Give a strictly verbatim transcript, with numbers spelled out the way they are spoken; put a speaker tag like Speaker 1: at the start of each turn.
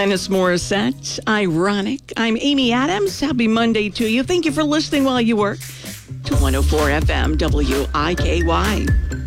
Speaker 1: Alanis Morissette, Ironic. I'm Amy Adams. Happy Monday to you. Thank you for listening while you work to one oh four F M W I K Y.